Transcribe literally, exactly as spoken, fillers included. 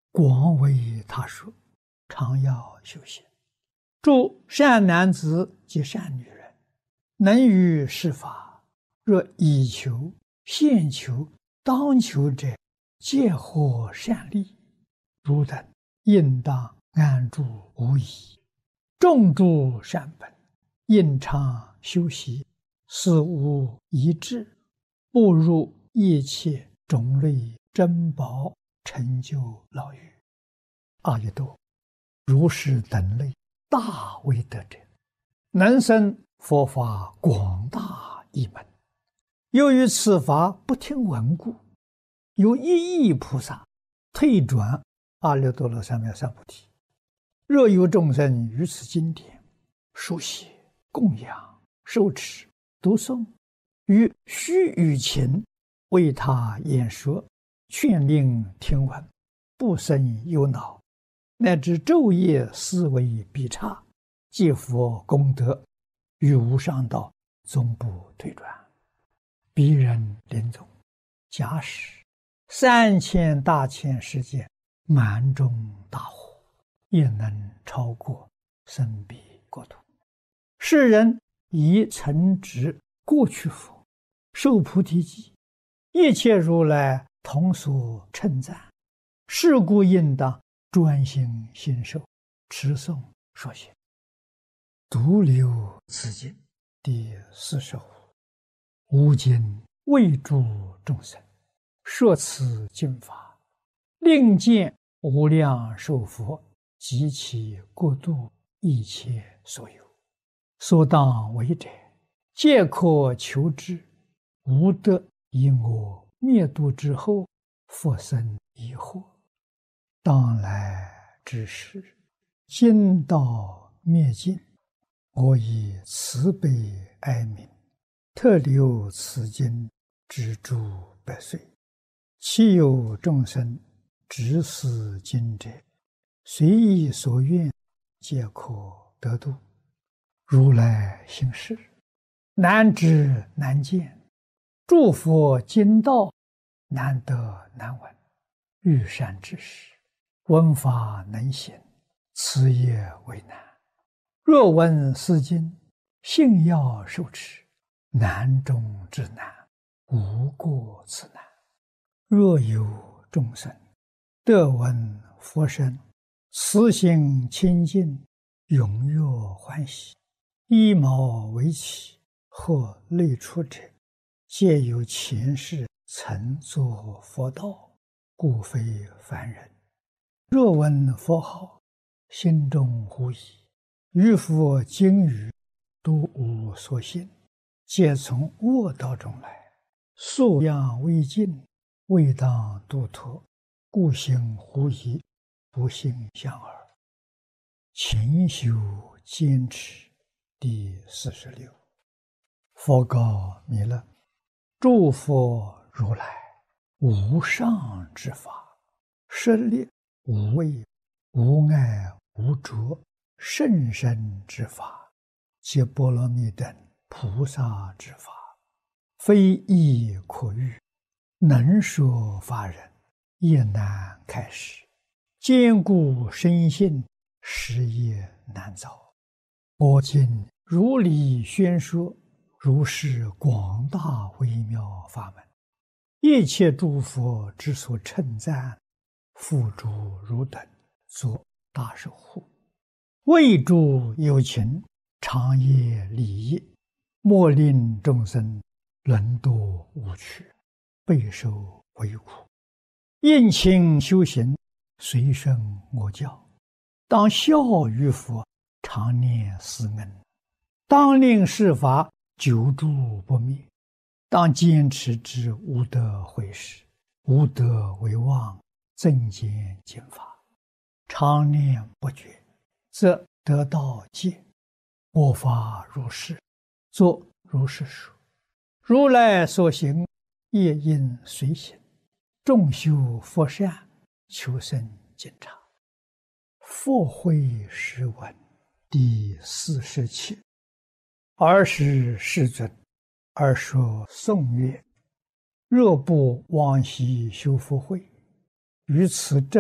广为他说，常要修行。诸善男子及善女人，能于是法，若以求、现求、当求者，皆获善利。汝等应当安住无疑，种诸善本，应常修习，死无遗志，步入一切种类珍宝，成就老狱。阿逸多，如是等类大威德者，能生佛法广大一门。由于此法不听闻故，有一亿菩萨退转阿耨多罗三藐三菩提。若有众生于此经典书写、供养、受持、读诵，于须臾前为他演说，劝令听闻，不生忧恼，乃至昼夜思维必差，皆佛功德，于无上道终不退转。彼人临终，假使三千大千世界满中大火，也能超过生彼国土。世人以曾植过去佛，受菩提记，一切如来同所称赞。是故应当专心信受，持诵说学。独留此经第四十五。吾今为诸众生说此经法，令见无量寿佛及其国度一切所有，所当为者，皆可求之。无得以我灭度之后，复生疑惑。当来之时，今道灭尽，我以慈悲哀悯，特留此经之诸百岁。其有众生执此经者，随意所愿，皆可得度。如来行事，难知难见，诸佛经道难得难闻。欲善知识，闻法能行，此也为难。若闻是经，信要受持，难中之难，无过此难。若有众生得闻佛声，慈心清净，踊跃欢喜，依毛为起，或类出者，皆有前世曾作佛道，故非凡人。若闻佛号，心中狐疑，于佛经语都无所信，皆从恶道中来，素养未尽，未当度脱，故行狐疑，不信相耳。勤修坚持第四十六。佛告弥勒：诸佛如来无上之法，舍利无畏、无碍、无着，甚深之法，皆波罗蜜等菩萨之法，非易可喻，能说法人也难开示。坚固深信，实业难遭。我今如理宣说，如是广大微妙法门，一切诸佛之所称赞，付诸汝等作大守护。为诸有情，长夜礼义，莫令众生沦堕无趣，备受为苦。应勤修行，随顺我教，当效于佛，常念思恩，当令是法久住不灭，当坚持之无得毁时，无得为妄，增减减法，常念不绝，则得道戒。我法如是，作如是说。如来所行，业应随行。众修佛善，求生净察。佛慧诗文第四十七。尔时世尊，而说颂曰：若不往昔修福慧，于此正